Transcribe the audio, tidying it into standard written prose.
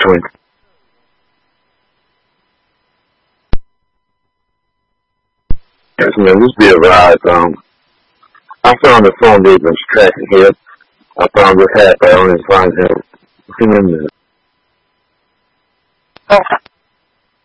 between. Yes, man, this be a ride. I found the phone they've been tracking here. I found this hat, but I only find him in a minute.